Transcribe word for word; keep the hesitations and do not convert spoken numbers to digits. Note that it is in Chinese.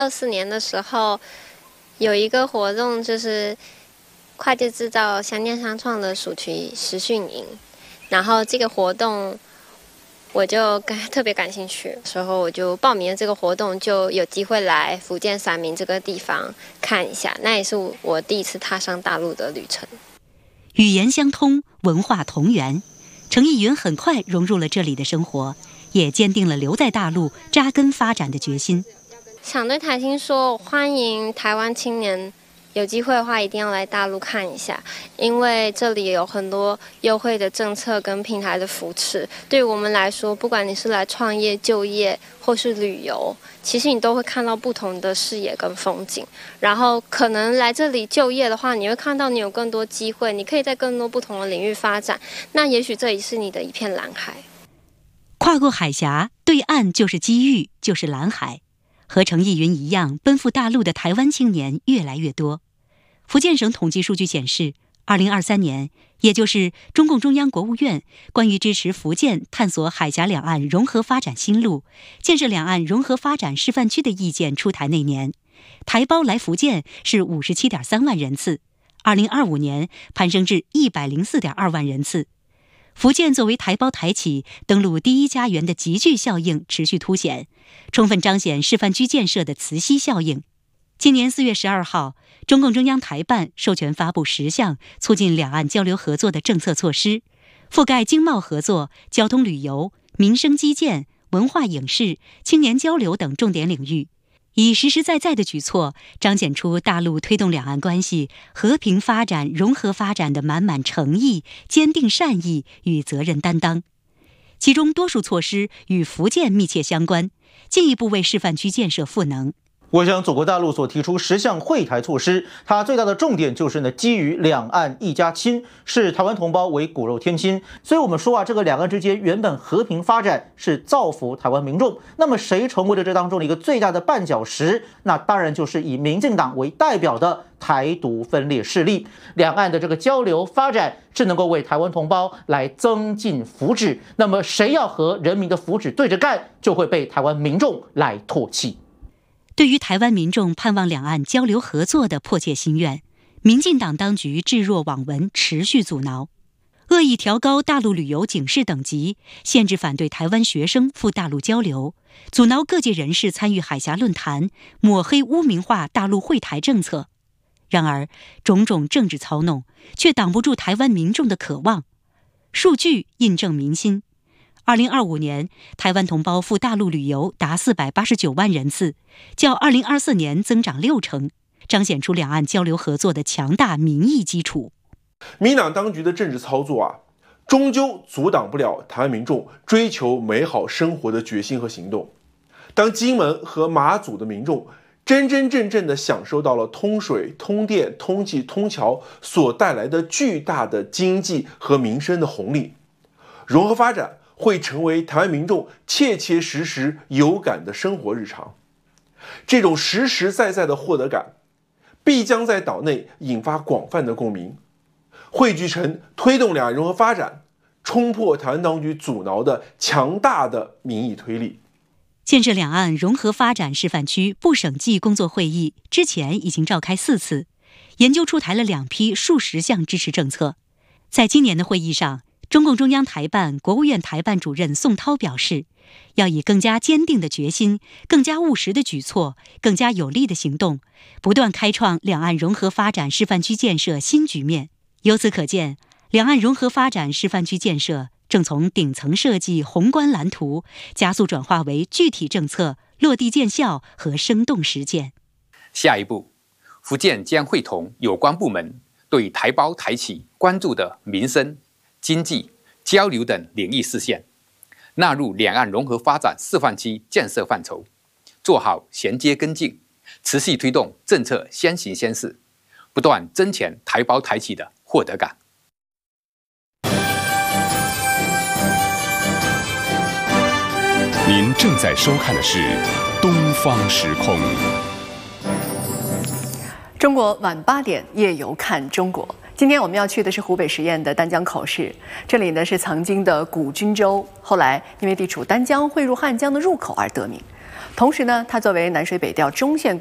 二四年的时候，有一个活动就是跨界制造乡建商创的暑期实训营，然后这个活动我就特别感兴趣，时候我就报名了这个活动，就有机会来福建三明这个地方看一下，那也是我第一次踏上大陆的旅程。 语言相通，文化同源，程逸云很快融入了这里的生活，也坚定了留在大陆扎根发展的决心。 想对台青说，欢迎台湾青年有机会的话一定要来大陆看一下，因为这里有很多优惠的政策跟平台的扶持，对于我们来说，不管你是来创业、就业或是旅游，其实你都会看到不同的视野跟风景。然后可能来这里就业的话，你会看到你有更多机会，你可以在更多不同的领域发展，那也许这里是你的一片蓝海。 跨过海峡，对岸就是机遇，就是蓝海。和程逸云一样奔赴大陆的台湾青年越来越多。福建省统计数据显示，二零二三年，也就是中共中央国务院关于支持福建探索海峡两岸融合发展新路、建设两岸融合发展示范区的意见出台那年，台胞来福建是五十七点三万人次，二零二五年攀升至一百零四点二万人次。福建作为台胞台企登陆第一家园的集聚效应持续凸显，充分彰显示范区建设的磁吸效应。今年四月十二号，中共中央台办授权发布十项促进两岸交流合作的政策措施，覆盖经贸合作、交通旅游、民生基建、文化影视、青年交流等重点领域，以实实在在的举措彰显出大陆推动两岸关系和平发展、融合发展的满满诚意、坚定善意与责任担当。其中多数措施与福建密切相关，进一步为示范区建设赋能。 我想，祖国大陆所提出十项惠台措施，它最大的重点就是呢，基于两岸一家亲，视台湾同胞为骨肉天亲。所以我们说啊，这个两岸之间原本和平发展是造福台湾民众。那么谁成为了这当中的一个最大的绊脚石？那当然就是以民进党为代表的台独分裂势力。两岸的这个交流发展是能够为台湾同胞来增进福祉。那么谁要和人民的福祉对着干，就会被台湾民众来唾弃。 对于台湾民众盼望两岸交流合作的迫切心愿，民进党当局置若罔闻，持续阻挠，恶意调高大陆旅游警示等级，限制反对台湾学生赴大陆交流，阻挠各界人士参与海峡论坛，抹黑污名化大陆惠台政策。然而，种种政治操弄却挡不住台湾民众的渴望。数据印证民心。二零二五年，台湾同胞赴大陆旅游达四百八十九万人次，较二零二四年增长六成，彰显出两岸交流合作的强大民意基础。 民党当局的政治操作啊，终究阻挡不了台湾民众追求美好生活的决心和行动。当金门和马祖的民众真真正正地享受到了通水、通电、通气、通桥所带来的巨大的经济和民生的红利，融合发展会成为台湾民众切切实实有感的生活日常。这种实实在在的获得感，必将在岛内引发广泛的共鸣，汇聚成推动两岸融合发展、冲破台湾当局阻挠的强大的民意推力。 建设两岸融合发展示范区部省际工作会议之前已经召开四次，研究出台了两批数十项支持政策。在今年的会议上，中共中央台办、国务院台办主任宋涛表示，要以更加坚定的决心、更加务实的举措、更加有力的行动，不断开创两岸融合发展示范区建设新局面。由此可见，两岸融合发展示范区建设正从顶层设计、宏观蓝图，加速转化为具体政策、落地见效和生动实践。 下一步，福建将会同有关部门对台胞台企关注的民生、经济、交流等领域事项，纳入两岸融合发展示范区建设范畴，做好衔接跟进，持续推动政策先行先试，不断增强台胞台企的获得感。 您正在收看的是《东方时空》。 中国晚八点夜游看中国。今天我们要去的是湖北十堰的丹江口市，这里呢是曾经的古均州，后来因为地处丹江汇入汉江的入口而得名。 同时呢，他作为南水北调中线